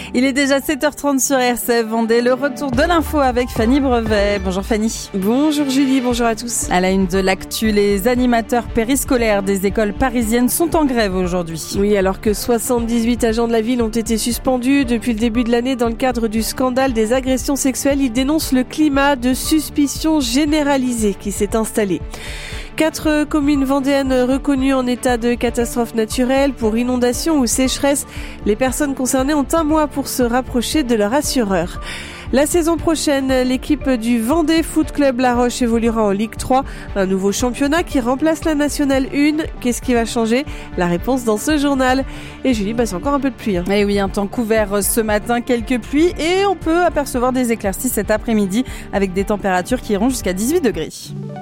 Il est déjà 7h30 sur RCF Vendée. Le retour de l'info avec Fanny Brevet. Bonjour Fanny. Bonjour Julie, bonjour à tous. À la une de l'actu, les animateurs périscolaires des écoles parisiennes sont en grève aujourd'hui. Oui, alors que 78 agents de la ville ont été suspendus depuis le début de l'année dans le cadre du scandale des agressions sexuelles, ils dénoncent le climat de suspicion généralisée qui s'est installé. 4 communes vendéennes reconnues en état de catastrophe naturelle pour inondation ou sécheresse. Les personnes concernées ont un mois pour se rapprocher de leur assureur. La saison prochaine, l'équipe du Vendée Foot Club La Roche évoluera en Ligue 3, un nouveau championnat qui remplace la Nationale 1. Qu'est-ce qui va changer? La réponse dans ce journal. Et Julie, c'est encore un peu de pluie. Et oui, un temps couvert ce matin, quelques pluies et on peut apercevoir des éclaircies cet après-midi avec des températures qui iront jusqu'à 18 degrés.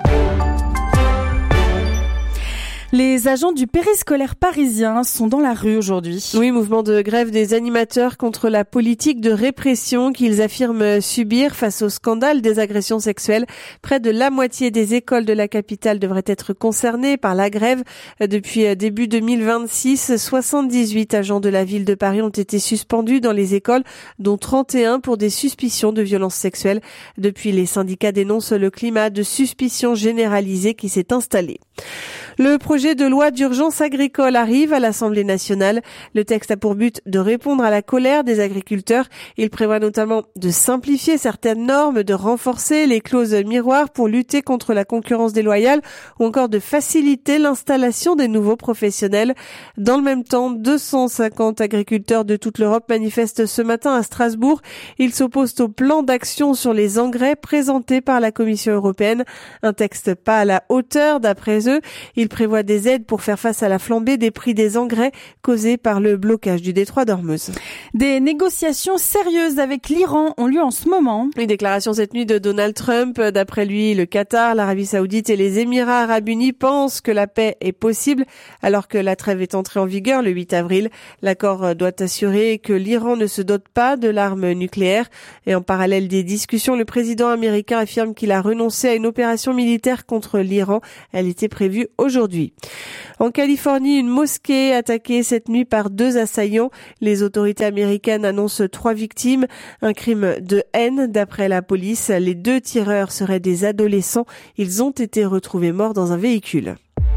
Les agents du périscolaire parisien sont dans la rue aujourd'hui. Oui, mouvement de grève des animateurs contre la politique de répression qu'ils affirment subir face au scandale des agressions sexuelles. Près de la moitié des écoles de la capitale devraient être concernées par la grève. Depuis début 2026, 78 agents de la ville de Paris ont été suspendus dans les écoles, dont 31 pour des suspicions de violences sexuelles. Depuis, les syndicats dénoncent le climat de suspicion généralisée qui s'est installé. Le projet de loi d'urgence agricole arrive à l'Assemblée nationale. Le texte a pour but de répondre à la colère des agriculteurs. Il prévoit notamment de simplifier certaines normes, de renforcer les clauses miroirs pour lutter contre la concurrence déloyale ou encore de faciliter l'installation des nouveaux professionnels. Dans le même temps, 250 agriculteurs de toute l'Europe manifestent ce matin à Strasbourg. Ils s'opposent au plan d'action sur les engrais présenté par la Commission européenne. Un texte pas à la hauteur d'après eux. Il prévoit des aides pour faire face à la flambée des prix des engrais causés par le blocage du détroit d'Ormuz. Des négociations sérieuses avec l'Iran ont lieu en ce moment. Une déclaration cette nuit de Donald Trump. D'après lui, le Qatar, l'Arabie Saoudite et les Émirats Arabes Unis pensent que la paix est possible alors que la trêve est entrée en vigueur le 8 avril. L'accord doit assurer que l'Iran ne se dote pas de l'arme nucléaire. Et en parallèle des discussions, le président américain affirme qu'il a renoncé à une opération militaire contre l'Iran. Elle était prévue aujourd'hui. En Californie, une mosquée attaquée cette nuit par 2 assaillants. Les autorités américaines annoncent 3 victimes. Un crime de haine d'après la police. Les 2 tireurs seraient des adolescents. Ils ont été retrouvés morts dans un véhicule.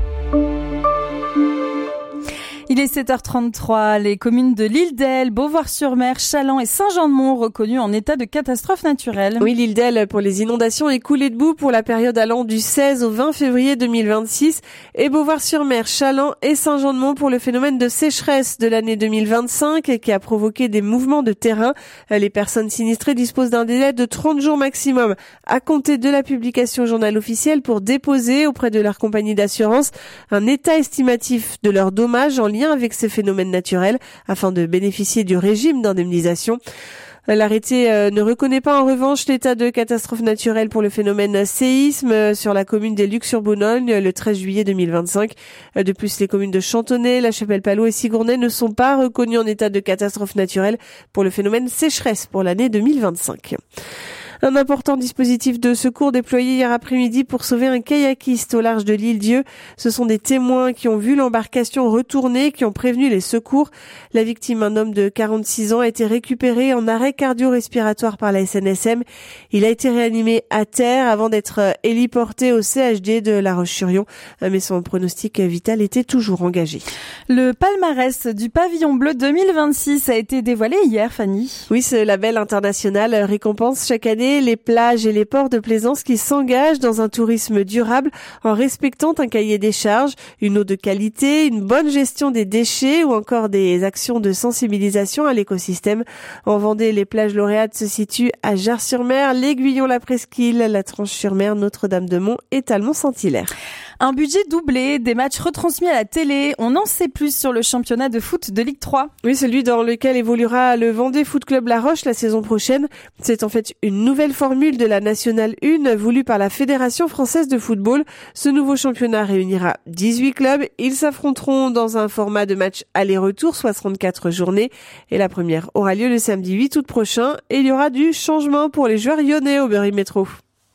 Il est 7h33. Les communes de l'Île-d'Elle, Beauvoir-sur-Mer, Challans et Saint-Jean-de-Mont reconnues en état de catastrophe naturelle. Oui, l'Île-d'Elle pour les inondations est coulée de boue pour la période allant du 16 au 20 février 2026 et Beauvoir-sur-Mer, Challans et Saint-Jean-de-Mont pour le phénomène de sécheresse de l'année 2025 qui a provoqué des mouvements de terrain. Les personnes sinistrées disposent d'un délai de 30 jours maximum à compter de la publication au journal officiel pour déposer auprès de leur compagnie d'assurance un état estimatif de leurs dommages en lien avec ces phénomènes naturels afin de bénéficier du régime d'indemnisation. L'arrêté ne reconnaît pas en revanche l'état de catastrophe naturelle pour le phénomène séisme sur la commune des Lucs-sur-Boulogne le 13 juillet 2025. De plus, les communes de Chantonnay, La Chapelle-Palot et Sigournay ne sont pas reconnues en état de catastrophe naturelle pour le phénomène sécheresse pour l'année 2025. Un important dispositif de secours déployé hier après-midi pour sauver un kayakiste au large de l'île Dieu. Ce sont des témoins qui ont vu l'embarcation retourner, qui ont prévenu les secours. La victime, un homme de 46 ans, a été récupéré en arrêt cardio-respiratoire par la SNSM. Il a été réanimé à terre avant d'être héliporté au CHD de La Roche-sur-Yon. Mais son pronostic vital était toujours engagé. Le palmarès du Pavillon Bleu 2026 a été dévoilé hier, Fanny. Oui, ce label international récompense chaque année les plages et les ports de plaisance qui s'engagent dans un tourisme durable en respectant un cahier des charges, une eau de qualité, une bonne gestion des déchets ou encore des actions de sensibilisation à l'écosystème. En Vendée, les plages lauréates se situent à Jars-sur-Mer, l'Aiguillon-la-Presqu'île, la Tranche-sur-Mer, Notre-Dame-de-Mont et Talmont-Saint-Hilaire. Un budget doublé, des matchs retransmis à la télé. On en sait plus sur le championnat de foot de Ligue 3. Oui, celui dans lequel évoluera le Vendée Foot Club La Roche la saison prochaine. C'est en fait une nouvelle formule de la Nationale 1 voulue par la Fédération française de football. Ce nouveau championnat réunira 18 clubs. Ils s'affronteront dans un format de match aller-retour, 64 journées. Et la première aura lieu le samedi 8 août prochain. Et il y aura du changement pour les joueurs lyonnais au Bury Métro.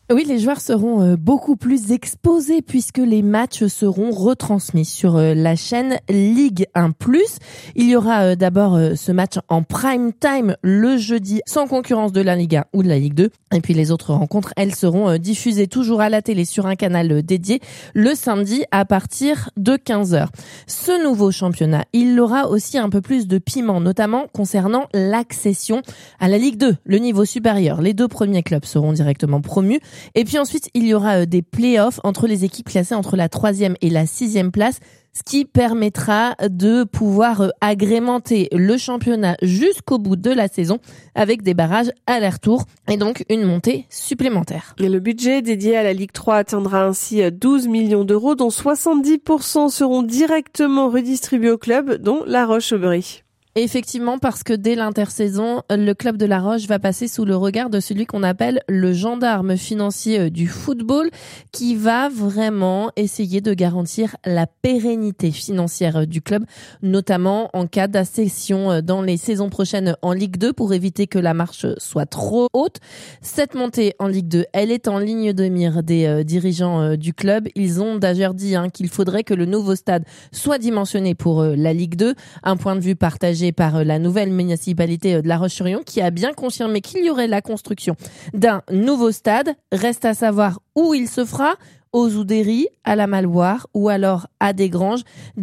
Oui, les joueurs seront beaucoup plus exposés puisque les matchs seront retransmis sur la chaîne Ligue 1+. Il y aura d'abord ce match en prime time le jeudi, sans concurrence de la Ligue 1 ou de la Ligue 2. Et puis les autres rencontres, elles seront diffusées toujours à la télé sur un canal dédié le samedi à partir de 15h. Ce nouveau championnat, il aura aussi un peu plus de piment, notamment concernant l'accession à la Ligue 2, le niveau supérieur. Les 2 premiers clubs seront directement promus. Et puis ensuite, il y aura des play-offs entre les équipes classées entre la 3e et la 6e place, ce qui permettra de pouvoir agrémenter le championnat jusqu'au bout de la saison avec des barrages aller-retour et donc une montée supplémentaire. Et le budget dédié à la Ligue 3 atteindra ainsi 12 millions d'euros, dont 70% seront directement redistribués au club, dont La Roche-Aubry. Effectivement, parce que dès l'intersaison, le club de La Roche va passer sous le regard de celui qu'on appelle le gendarme financier du football, qui va vraiment essayer de garantir la pérennité financière du club, notamment en cas d'accession dans les saisons prochaines en Ligue 2 pour éviter que la marche soit trop haute. Cette montée en Ligue 2, elle est en ligne de mire des dirigeants du club. Ils ont d'ailleurs dit qu'il faudrait que le nouveau stade soit dimensionné pour la Ligue 2, un point de vue partagé par la nouvelle municipalité de La Roche-sur-Yon qui a bien confirmé qu'il y aurait la construction d'un nouveau stade. Reste à savoir où il se fera, aux Oudéry, à la Maloire ou alors à Desgranges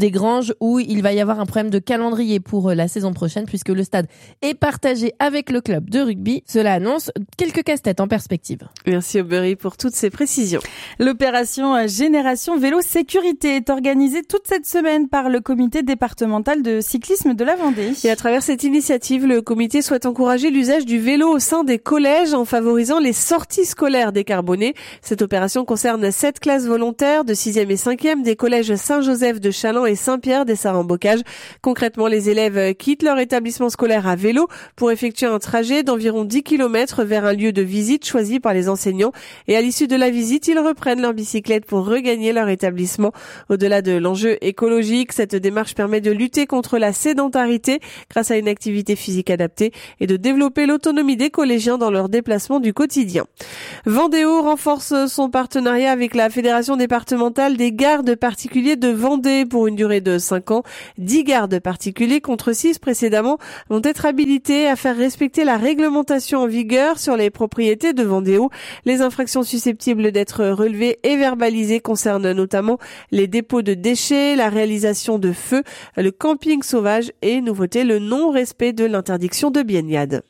où il va y avoir un problème de calendrier pour la saison prochaine puisque le stade est partagé avec le club de rugby. Cela annonce quelques casse-têtes en perspective. Merci Aubry pour toutes ces précisions. L'opération Génération Vélo Sécurité est organisée toute cette semaine par le comité départemental de cyclisme de la Vendée. Et à travers cette initiative, le comité souhaite encourager l'usage du vélo au sein des collèges en favorisant les sorties scolaires décarbonées. Cette opération concerne 7 classes volontaires de 6e et 5e des collèges Saint-Joseph de Challans et Saint-Pierre des Sarres-en-Bocage. Concrètement, les élèves quittent leur établissement scolaire à vélo pour effectuer un trajet d'environ 10 km vers un lieu de visite choisi par les enseignants. Et à l'issue de la visite, ils reprennent leur bicyclette pour regagner leur établissement. Au-delà de l'enjeu écologique, cette démarche permet de lutter contre la sédentarité grâce à une activité physique adaptée et de développer l'autonomie des collégiens dans leurs déplacements du quotidien. Vendéo renforce son partenariat avec la Fédération départementale des gardes particuliers de Vendée pour une durée de 5 ans. 10 gardes particuliers contre 6 précédemment vont être habilités à faire respecter la réglementation en vigueur sur les propriétés de Vendéo. Les infractions susceptibles d'être relevées et verbalisées concernent notamment les dépôts de déchets, la réalisation de feux, le camping sauvage et, nouveauté, le non-respect de l'interdiction de baignade.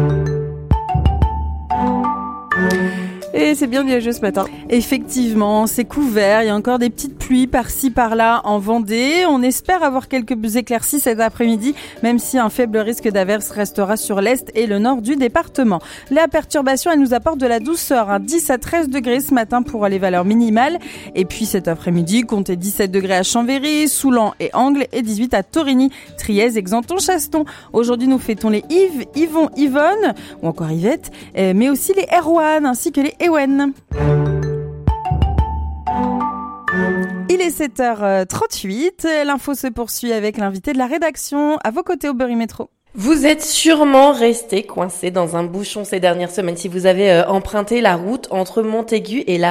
Et c'est bien nuageux ce matin. Effectivement, c'est couvert. Il y a encore des petites pluies par-ci, par-là en Vendée. On espère avoir quelques éclaircies cet après-midi, même si un faible risque d'averse restera sur l'est et le nord du département. La perturbation, elle nous apporte de la douceur. 10 à 13 degrés ce matin pour les valeurs minimales. Et puis cet après-midi, comptez 17 degrés à Chambéry, Soulan et Angles et 18 à Torigny, Trièze, Exanton, Chaston. Aujourd'hui, nous fêtons les Yves, Yvon, Yvonne ou encore Yvette, mais aussi les Erwan ainsi que les Ewen. Il est 7h38. L'info se poursuit avec l'invité de la rédaction. À vos côtés au Berry Métro. Vous êtes sûrement resté coincé dans un bouchon ces dernières semaines si vous avez emprunté la route entre Montaigu et la